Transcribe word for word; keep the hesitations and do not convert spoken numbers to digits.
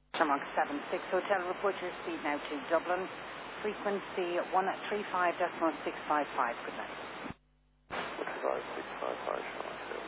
Shamrock seven six Hotel, report your speed now to Dublin. Frequency one three five point six five five. Good night. one three five point six five five, Shamrock seven.